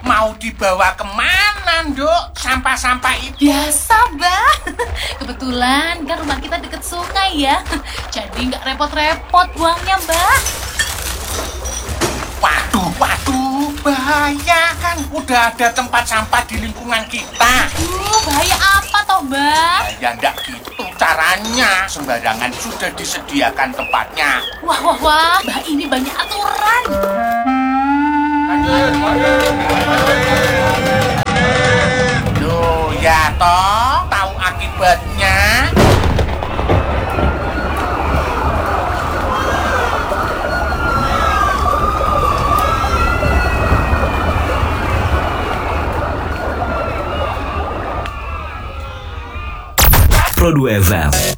Mau dibawa kemana, Nduk? Sampah-sampah itu? Biasa, Mbak. Kebetulan kan rumah kita deket sungai ya. Jadi nggak repot-repot buangnya, Mbak. Waduh, bahaya kan. Udah ada tempat sampah di lingkungan kita. Bahaya apa toh, Mbak? Ya enggak gitu caranya. Sembarangan sudah disediakan tempatnya. Wah, Mbak ini banyak aturan. Loh, ya toh, tahu akibatnya. Pro 2 FM